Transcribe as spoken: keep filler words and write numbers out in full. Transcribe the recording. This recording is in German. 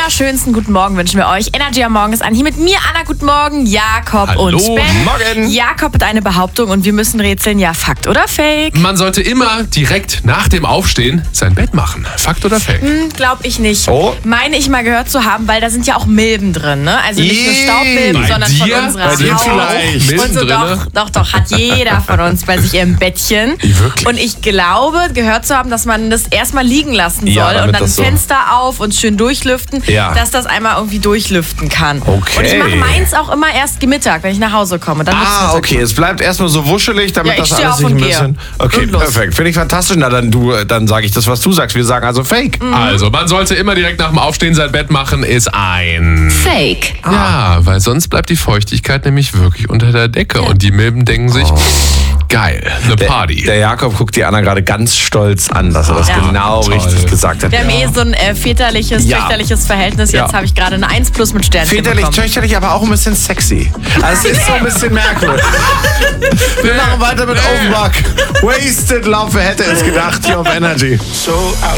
wunderschönsten guten Morgen wünschen wir euch. Energy am Morgen ist an. Hier mit mir, Anna, guten Morgen, Jakob Hallo, und Sven. Morgen. Jakob hat eine Behauptung und wir müssen rätseln, ja, Fakt oder Fake? Man sollte immer direkt nach dem Aufstehen sein Bett machen. Fakt oder Fake? Hm, glaub ich nicht. Oh. Meine ich mal gehört zu haben, weil da sind ja auch Milben drin, ne? Also nicht nur Ih, Staubmilben, bei sondern dir? von unserer Bei dir Haut. vielleicht. Milben Und so, drinne? doch, doch, doch, hat jeder von uns bei sich im Bettchen. Wirklich? Und ich glaube, gehört zu haben, dass man das erstmal liegen lassen soll Ja, damit und dann das so- Fenster auf und schön durchlüften, Ja. dass das einmal irgendwie durchlüften kann. Okay. Und ich mache meins auch immer erst Mittag, wenn ich nach Hause komme. Dann wird's Ah, Mittag. okay. Es bleibt erstmal so wuschelig, damit Ja, ich das steh alles auf sich ein und gehe. bisschen. Okay, Und los. perfekt. Finde ich fantastisch. Na, dann du, dann sage ich das, was du sagst. Wir sagen also Fake. Also, man sollte immer direkt nach dem Aufstehen sein Bett machen, ist ein... Fake. Ja, weil sonst bleibt die Feuchtigkeit nämlich wirklich unter der Decke. Und die Milben denken sich, geil, eine Party. Der Jakob guckt die Anna gerade ganz stolz an, dass er das Ja. genau Toll. richtig gesagt hat. Wir haben eh so ein äh, väterliches, Ja. töchterliches Verhältnis. Jetzt Ja. habe ich gerade eine eins plus mit Sternchen Väterlich, bekommen. töchterlich, aber auch ein bisschen sexy. Also es ist so ein bisschen merkwürdig. Wir machen weiter mit Offenbach. Wasted Love, wer hätte es gedacht, hier auf Energy.